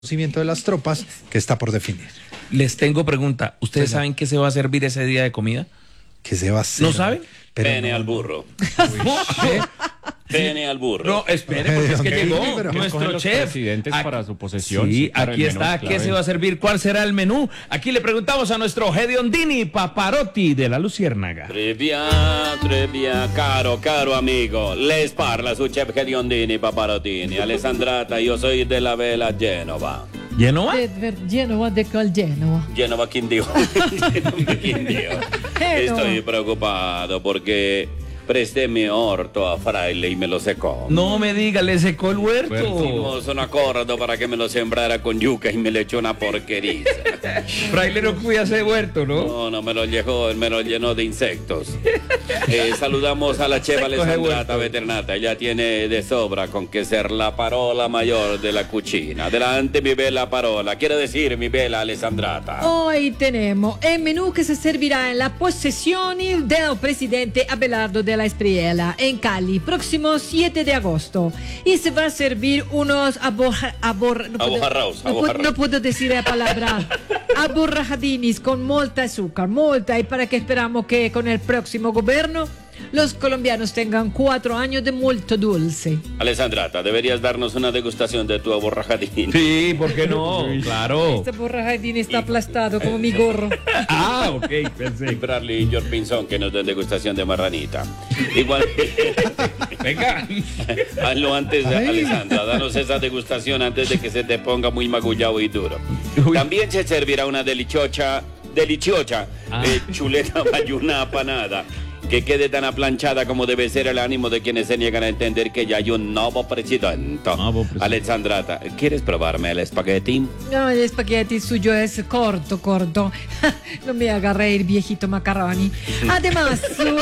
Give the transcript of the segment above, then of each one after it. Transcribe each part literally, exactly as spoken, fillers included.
conocimiento de las tropas que está por definir. Les tengo pregunta. ¿Ustedes Señor. saben qué se va a servir ese día de comida? ¿Qué se va a hacer? ¿No saben? Pero Pene no. al burro. ¿Qué? Pene al burro. No, espere, porque es que Ok, llegó pero- nuestro Escogen los chef. presidentes Aquí- para su posesión. Sí, para aquí el menú, está. clave. ¿Qué se va a servir? ¿Cuál será el menú? Aquí le preguntamos a nuestro Hediondini Paparotti de la Luciérnaga. Trivia, trivia, caro, caro amigo. Les parla su chef Hediondini Paparotini. Alessandrata, io soy de la Vela Genova. ¿Genova? De, de Genova, de cuál Genova. Genova Quindío. Genova Quindío. Estoy preocupado porque presté mi orto a Fraile y me lo secó. No me diga, le secó el huerto. Hicimos un acuerdo para que me lo sembrara con yuca y me le echó una porquería. Fraile no cuida ese huerto, ¿no? No, no me lo llenó, me lo llenó de insectos. Eh, saludamos a la chef Se coge Alessandrata huerto. Veternata. Ella tiene de sobra con que ser la parola mayor de la cucina. Adelante, mi bella parola. Quiere decir, mi bella Alessandrata. Hoy tenemos el menú que se servirá en la posesión del presidente Abelardo de la Espriella en Cali, próximo siete de agosto. Y se va a servir unos aborra, abor, no puedo- Aborraos, no, puedo, aborraos. no puedo decir la palabra. Aborrajadinis con molta azúcar, molta, y para que esperamos que con el próximo gobierno los colombianos tengan cuatro años de molto dulce. Alessandrata, deberías darnos una degustación de tu aborrajadín. Sí, ¿por qué no? Claro. Este borrajadín está aplastado como mi gorro. Ah, ok, Y pensé. Bradley y George Pinzón que nos den degustación de marranita. Igual. Venga. Hazlo antes, Ay. Alessandra. Danos esa degustación antes de que se te ponga muy magullado y duro. Uy. También se servirá una deliciosa, deliciosa Ah. eh, chuleta bayuna apanada. Que quede tan aplanchada como debe ser el ánimo de quienes se niegan a entender que ya hay un nuevo presidente. Nuevo presidente. Alessandrata, ¿quieres probarme el espagueti? No, el espagueti suyo es corto, corto. No me haga reír, viejito macaroni. Además,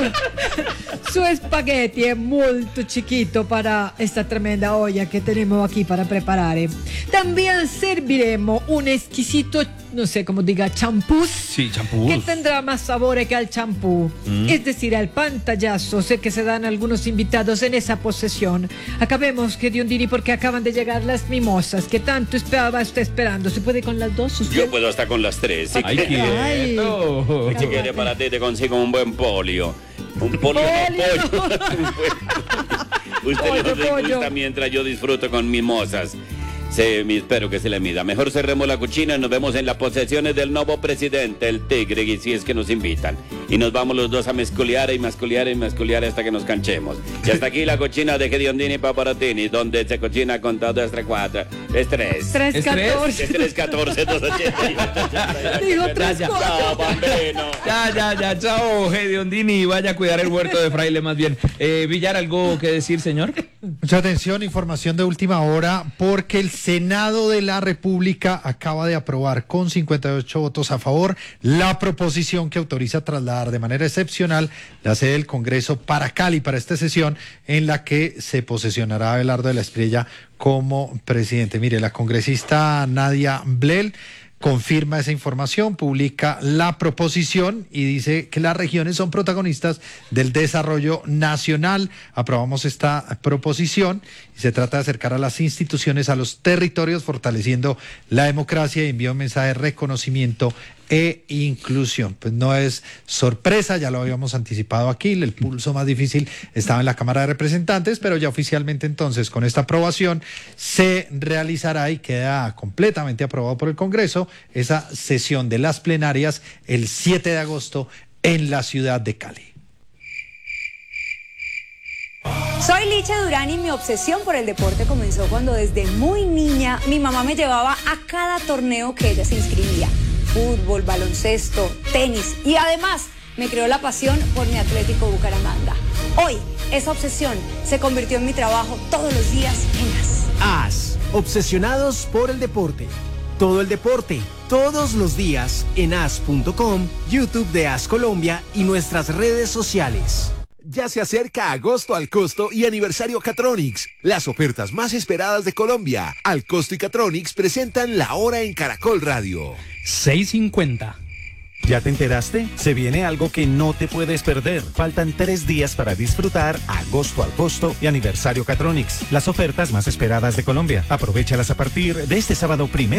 su, su espagueti es muy chiquito para esta tremenda olla que tenemos aquí para preparar. También serviremos un exquisito, no sé cómo diga, champús. Sí, champús. Que tendrá más sabor que el champú. Es decir, el pantallazo sé que se dan algunos invitados en esa posesión. Acabemos, que Diondini, porque acaban de llegar las mimosas que tanto esperaba usted esperando. ¿Se puede con las dos usted? Yo puedo hasta con las tres. Si Ay, quieres. quieto. Si quieres para ti te consigo un buen polio. Un polio de Polio. pollo. Usted Pollo, lo degusta pollo. mientras yo disfruto con mimosas. Se, mi- espero que se le mida. Mejor cerremos la cuchina y nos vemos en las posesiones del nuevo presidente, el tigre, y si es que nos invitan. Y nos vamos los dos a mezculear y masculear y masculear hasta que nos canchemos. Y hasta aquí la cocina de Hediondini Paparotini, donde se cocina con todo este cuatro. Es tres. Tres, ¿Es tres? catorce. Es tres, catorce, dos, ochenta y ocho. Digo tres, ya. cuatro. No, bambino. Ya, ya, ya, chao, Hediondini. Vaya a cuidar el huerto de Fraile más bien. Eh, Villar, ¿algo que decir, señor? Mucha atención, información de última hora, porque el Senado de la República acaba de aprobar con cincuenta y ocho votos a favor la proposición que autoriza trasladar de manera excepcional la sede del Congreso para Cali, para esta sesión en la que se posesionará Abelardo de la Espriella como presidente. Mire, la congresista Nadia Blel confirma esa información, publica la proposición y dice que las regiones son protagonistas del desarrollo nacional. Aprobamos esta proposición y se trata de acercar a las instituciones a los territorios, fortaleciendo la democracia y envía un mensaje de reconocimiento e inclusión. Pues no es sorpresa, ya lo habíamos anticipado aquí, el pulso más difícil estaba en la Cámara de Representantes, pero ya oficialmente entonces con esta aprobación se realizará y queda completamente aprobado por el Congreso esa sesión de las plenarias el siete de agosto en la ciudad de Cali. Soy Licha Durán y mi obsesión por el deporte comenzó cuando desde muy niña mi mamá me llevaba a cada torneo que ella se inscribía. Fútbol, baloncesto, tenis y además me creó la pasión por mi Atlético Bucaramanga. Hoy esa obsesión se convirtió en mi trabajo todos los días en AS. AS, obsesionados por el deporte. Todo el deporte, todos los días en as punto com, YouTube de AS Colombia y nuestras redes sociales. Ya se acerca agosto al costo y aniversario Catronics, las ofertas más esperadas de Colombia. Al costo y Catronics presentan La Hora en Caracol Radio. seis cincuenta. ¿Ya te enteraste? Se viene algo que no te puedes perder. Faltan tres días para disfrutar Agosto al Costo y Aniversario Catronics, las ofertas más esperadas de Colombia. Aprovéchalas a partir de este sábado primero